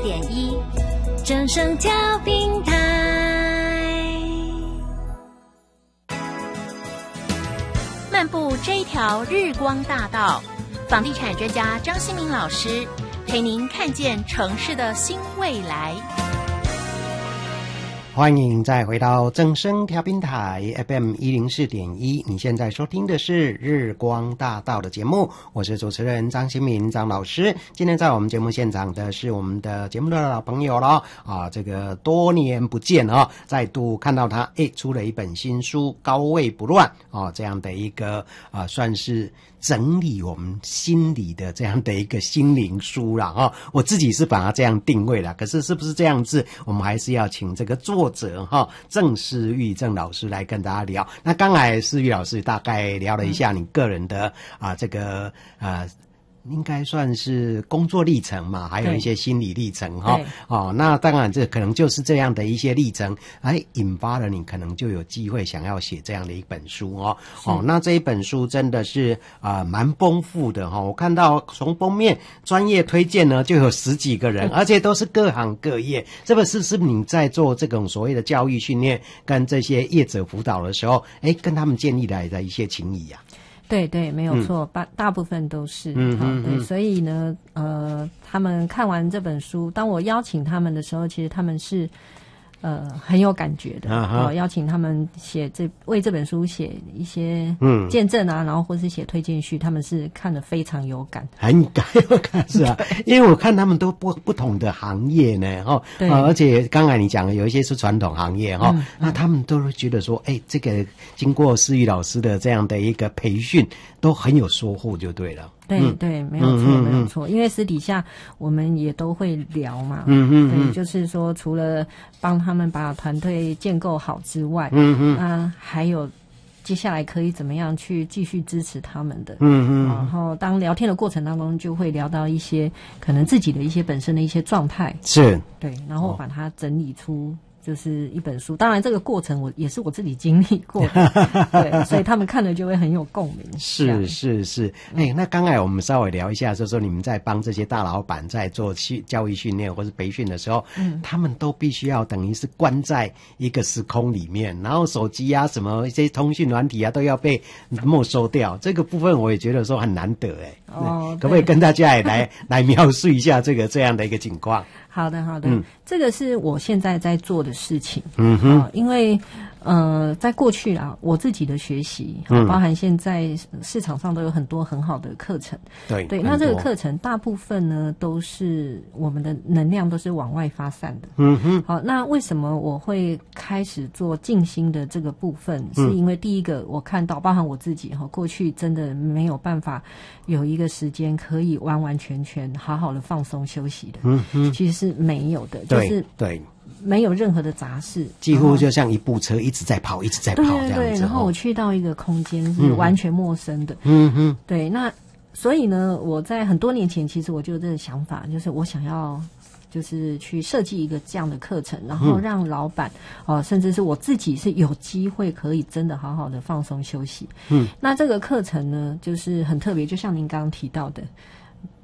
104.1正声调频台。漫步这一条日光大道，房地产专家张新民老师陪您看见城市的新未来。 欢迎再回到正声调频台 FM 104.1，你现在收听的是日光大道的节目，我是主持人张新民张老师。今天在我们节目现场的是我们的节目的老朋友了这个多年不见再度看到他出了一本新书高位不乱这样的一个算是整理我们心理的这样的一个心灵书啦我自己是把它这样定位了，可是是不是这样子，我们还是要请这个作者郑思玉郑老师来跟大家聊。那刚才思玉老师大概聊了一下你个人的这个应该算是工作历程嘛，还有一些心理历程那当然这可能就是这样的一些历程引发了你可能就有机会想要写这样的一本书那这一本书真的是蛮丰富的我看到从封面专业推荐呢就有10几个人而且都是各行各业。这个是你在做这种所谓的教育训练跟这些业者辅导的时候跟他们建立来的一些情谊对对，没有错，大部分都是对，所以呢他们看完这本书，当我邀请他们的时候，其实他们是很有感觉的邀请他们为这本书写一些见证然后或是写推荐序，他们是看得非常有感， 很有感是啊因为我看他们都不同的行业呢而且刚才你讲的有一些是传统行业那他们都会觉得说这个经过思玉老师的这样的一个培训都很有收获就对了。 对对，没有错没有错，因为私底下我们也都会聊嘛对，就是说除了帮他们把团队建构好之外还有接下来可以怎么样去继续支持他们的然后当聊天的过程当中就会聊到一些可能自己的一些本身的一些状态，是对，然后把它整理出就是一本书。当然这个过程也是我自己经历过的对，所以他们看了就会很有共鸣。是是是那刚才我们稍微聊一下，就是说你们在帮这些大老板在做教育训练或是培训的时候他们都必须要等于是关在一个时空里面，然后手机什么一些通讯软体都要被没收掉，这个部分我也觉得说很难得可不可以跟大家也来描述一下这样的一个情况？ 好的好的这个是我现在在做的事情因为在过去我自己的学习包含现在市场上都有很多很好的课程对那这个课程大部分呢都是我们的能量都是往外发散的好，那为什么我会开始做静心的这个部分是因为第一个我看到包含我自己过去真的没有办法有一个时间可以完完全全好好的放松休息的其实是没有的，就是对没有任何的杂事， 几乎就像一部车一直在跑一直在跑这样子对，然后我去到一个空间是完全陌生的对，那所以呢我在很多年前其实我就有这个想法，就是我想要就是去设计一个这样的课程，然后让老板甚至是我自己是有机会可以真的好好的放松休息那这个课程呢就是很特别，就像您刚刚提到的